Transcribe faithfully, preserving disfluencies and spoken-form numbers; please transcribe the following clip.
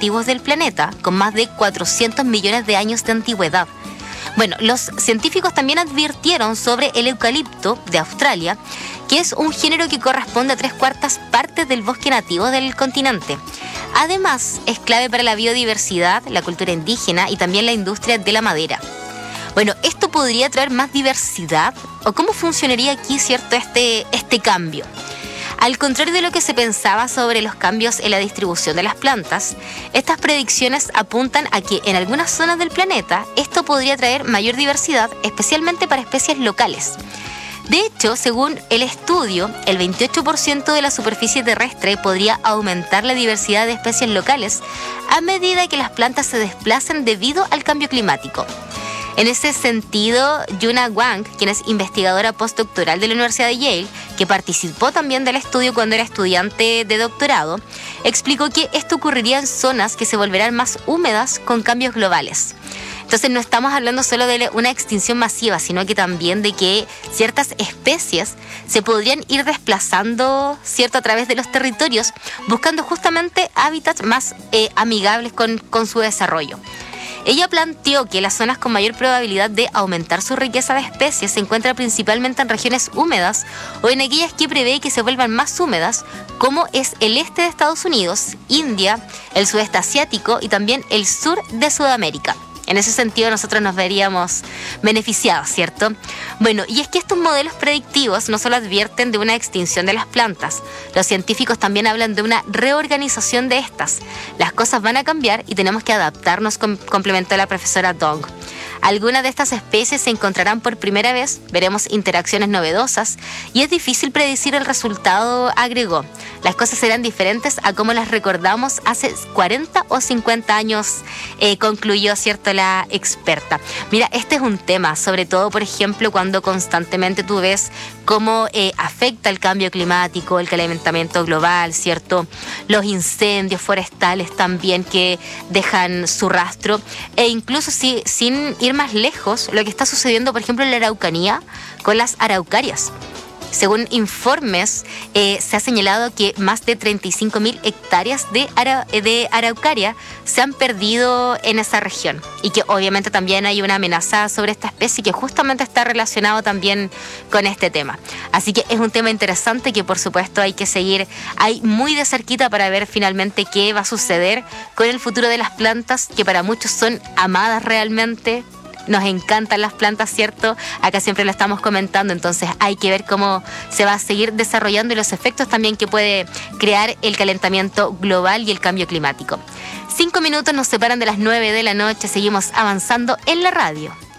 antiguos del planeta, con más de cuatrocientos millones de años de antigüedad. Bueno, los científicos también advirtieron sobre el eucalipto de Australia, que es un género que corresponde a tres cuartas partes del bosque nativo del continente. Además, es clave para la biodiversidad, la cultura indígena y también la industria de la madera. Bueno, ¿esto podría traer más diversidad? ¿O cómo funcionaría aquí, cierto, este, este cambio? Al contrario de lo que se pensaba sobre los cambios en la distribución de las plantas, estas predicciones apuntan a que en algunas zonas del planeta esto podría traer mayor diversidad, especialmente para especies locales. De hecho, según el estudio, el veintiocho por ciento de la superficie terrestre podría aumentar la diversidad de especies locales a medida que las plantas se desplacen debido al cambio climático. En ese sentido, Yuna Wang, quien es investigadora postdoctoral de la Universidad de Yale, que participó también del estudio cuando era estudiante de doctorado, explicó que esto ocurriría en zonas que se volverán más húmedas con cambios globales. Entonces no estamos hablando solo de una extinción masiva, sino que también de que ciertas especies se podrían ir desplazando, ¿cierto?, a través de los territorios, buscando justamente hábitats más eh, amigables con, con su desarrollo. Ella planteó que las zonas con mayor probabilidad de aumentar su riqueza de especies se encuentran principalmente en regiones húmedas o en aquellas que prevé que se vuelvan más húmedas, como es el este de Estados Unidos, India, el sudeste asiático y también el sur de Sudamérica. En ese sentido nosotros nos veríamos beneficiados, ¿cierto? Bueno, y es que estos modelos predictivos no solo advierten de una extinción de las plantas, los científicos también hablan de una reorganización de estas. Las cosas van a cambiar y tenemos que adaptarnos, complementó la profesora Dong. Algunas de estas especies se encontrarán por primera vez, veremos interacciones novedosas y es difícil predecir el resultado, agregó. Las cosas serán diferentes a como las recordamos hace cuarenta o cincuenta años, eh, concluyó, ¿cierto?, la experta. Mira, este es un tema, sobre todo, por ejemplo, cuando constantemente tú ves cómo eh, afecta el cambio climático, el calentamiento global, ¿cierto? Los incendios forestales también que dejan su rastro, e incluso si, sin ir más lejos, lo que está sucediendo, por ejemplo, en la Araucanía con las araucarias. Según informes, eh, se ha señalado que más de treinta y cinco mil hectáreas de, ara, de araucaria se han perdido en esa región y que obviamente también hay una amenaza sobre esta especie que justamente está relacionado también con este tema. Así que es un tema interesante que por supuesto hay que seguir ahí muy de cerquita para ver finalmente qué va a suceder con el futuro de las plantas, que para muchos son amadas realmente. Nos encantan las plantas, ¿cierto? Acá siempre lo estamos comentando, entonces hay que ver cómo se va a seguir desarrollando y los efectos también que puede crear el calentamiento global y el cambio climático. Cinco minutos nos separan de las nueve de la noche, seguimos avanzando en la radio.